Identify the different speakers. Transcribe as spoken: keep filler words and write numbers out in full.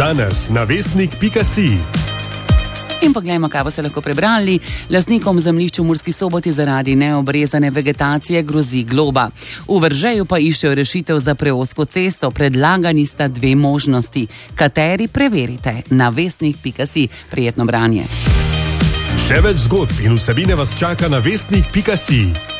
Speaker 1: Danes na vestnik pika si.
Speaker 2: In poglejmo, kaj boste lahko prebrali. Lastnikom zemljišč v Murski Soboti zaradi neobrezane vegetacije grozi globa. V Veržeju pa iščejo rešitev za preozko cesto. Predlagani sta dve možnosti. Kateri preverite na vestnik pika si. Prijetno branje.
Speaker 1: Še več zgodb in vsebine vas čaka na vestnik pika si.